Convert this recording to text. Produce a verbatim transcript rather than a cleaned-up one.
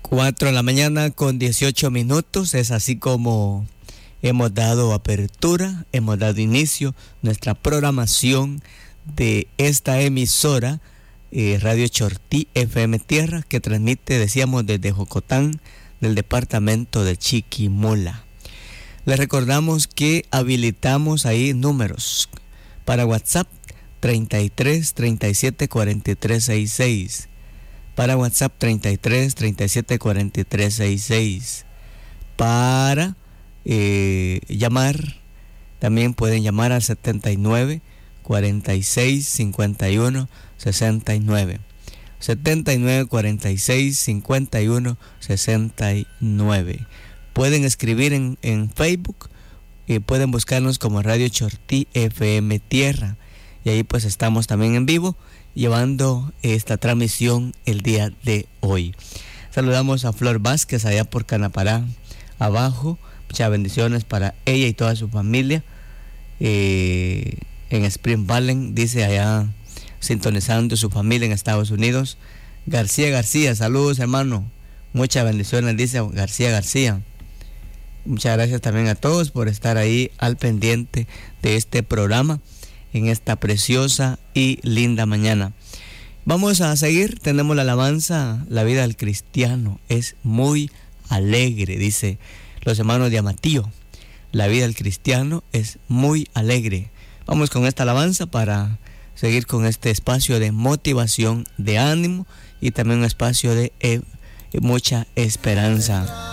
cuatro de la mañana con dieciocho minutos, es así como hemos dado apertura, hemos dado inicio nuestra programación de esta emisora, eh, Radio Chortí F M Tierra, que transmite, decíamos, desde Jocotán, del departamento de Chiquimula. Les recordamos que habilitamos ahí números para WhatsApp treinta y tres, treinta y siete, cuarenta y tres, sesenta y seis. Para WhatsApp treinta y tres, treinta y siete, cuarenta y tres, sesenta y seis. Para eh, llamar, también pueden llamar al setenta y nueve, cuarenta y seis, cincuenta y uno, sesenta y nueve. setenta y nueve, cuarenta y seis, cincuenta y uno, sesenta y nueve. Pueden escribir en, en Facebook y pueden buscarnos como Radio Chortí F M Tierra. Y ahí pues estamos también en vivo llevando esta transmisión el día de hoy. Saludamos a Flor Vázquez allá por Canapará, abajo. Muchas bendiciones para ella y toda su familia. Eh, en Spring Valley, dice allá, sintonizando su familia en Estados Unidos. García García, saludos hermano. Muchas bendiciones, dice García García. Muchas gracias también a todos por estar ahí al pendiente de este programa en esta preciosa y linda mañana. Vamos a seguir, tenemos la alabanza, la vida del cristiano es muy alegre, dice los hermanos de Amatillo. La vida del cristiano es muy alegre. Vamos con esta alabanza para seguir con este espacio de motivación, de ánimo y también un espacio de eh, mucha esperanza.